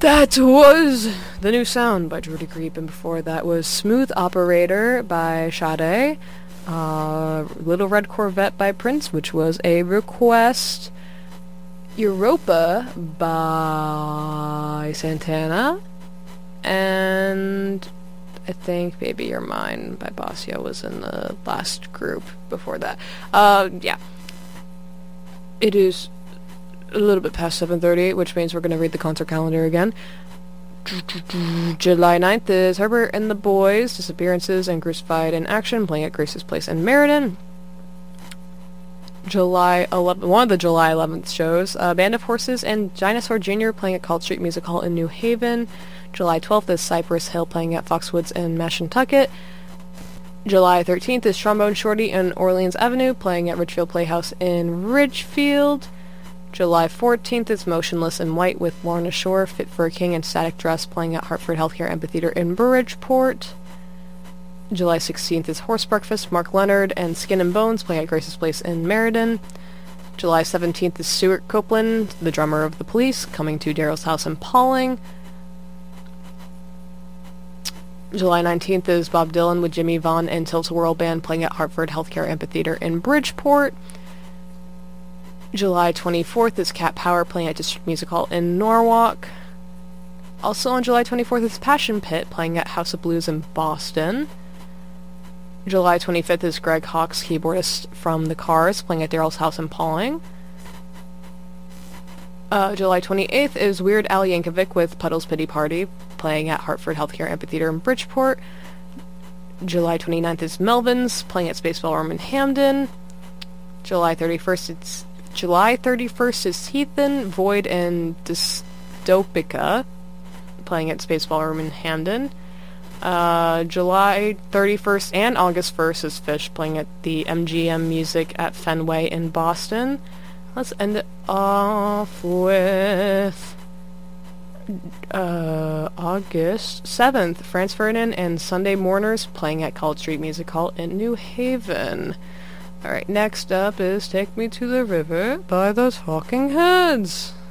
That was The New Sound by Jordy Creep, and before that was Smooth Operator by Sade, Little Red Corvette by Prince, which was a request, Europa by Santana, and I think Baby You're Mine by Basio was in the last group before that. Yeah. It is a little bit past 7:30, which means we're going to read the concert calendar again. July 9th is Herbert and the Boys, Disappearances and Crucified in Action, playing at Grace's Place in Meriden. July 11th, one of the July 11th shows, Band of Horses and Dinosaur Jr. playing at College Street Music Hall in New Haven. July 12th is Cypress Hill playing at Foxwoods in Mashantucket. July 13th is Trombone Shorty and Orleans Avenue playing at Ridgefield Playhouse in Ridgefield. July 14th is Motionless in White with Lorna Shore, Fit for a King and Static Dress playing at Hartford Healthcare Amphitheater in Bridgeport. July 16th is Horse Breakfast, Mark Leonard and Skin and Bones playing at Grace's Place in Meriden. July 17th is Stuart Copeland, the drummer of The Police, coming to Daryl's house in Pauling. July 19th is Bob Dylan with Jimmy Vaughn and Tilt-A-Whirl Band playing at Hartford Healthcare Amphitheater in Bridgeport. July 24th is Cat Power playing at District Music Hall in Norwalk. Also on July 24th is Passion Pit playing at House of Blues in Boston. July 25th is Greg Hawkes, keyboardist from The Cars, playing at Daryl's house in Pauling. July 28th is Weird Al Yankovic with Puddle's Pity Party, playing at Hartford Healthcare Amphitheater in Bridgeport. July 29th is Melvins, playing at Space Ballroom in Hamden. July 31st is Heathen, Void, and Dystopica, playing at Space Ballroom in Hamden. July 31st and August 1st is Fish, playing at the MGM Music at Fenway in Boston. Let's end it off with August 7th, Franz Ferdinand and Sunday Mourners playing at College Street Music Hall in New Haven. Alright, next up is Take Me to the River by the Talking Heads.